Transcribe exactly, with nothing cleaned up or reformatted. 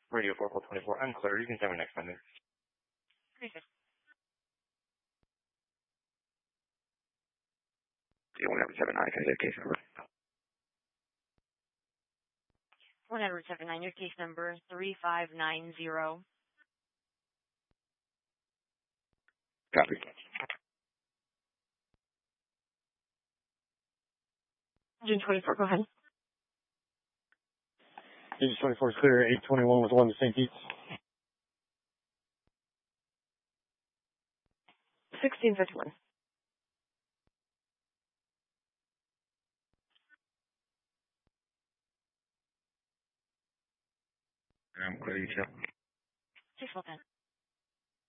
Radio four four two four, unclear. You can tell me next time. Okay. one seven seven nine, can I get a case number? one seven nine, your case number three five nine zero. Copy. June twenty-fourth, go ahead. June twenty-fourth is clear. eight twenty-one was one to Saint Pete's. sixteen fifty-one. I'm clear, you tell. Just hold on.